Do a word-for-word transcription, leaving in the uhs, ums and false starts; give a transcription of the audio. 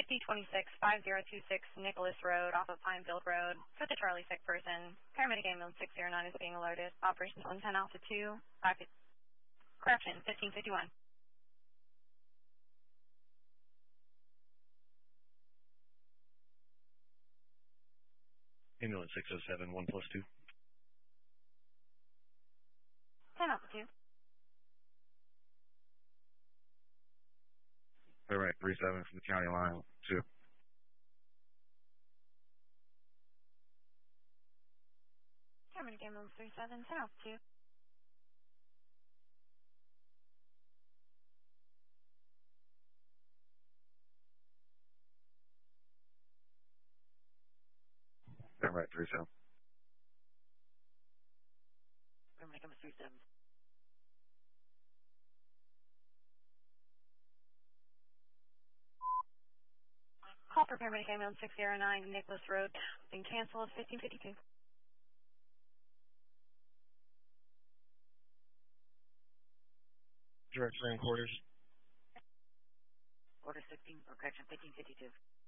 fifty twenty-six, five zero two six Nicholas Road off of Pinefield Road for the Charlie sick person. Paramedic ambulance six zero nine is being alerted. Operations one ten Alpha two, five, correction, fifteen fifty-one. Ambulance six oh seven, one plus two. ten Alpha two. All right, three seven from the county line, two. Paramedic ambulance three seven, ten Alpha two. All right, three seven. Paramedic ambulance three seven. Call for paramedic ambulance six zero nine Nicholas Road being canceled, fifteen fifty-two. Direct line quarters. Order sixteen, or correction, fifteen fifty-two.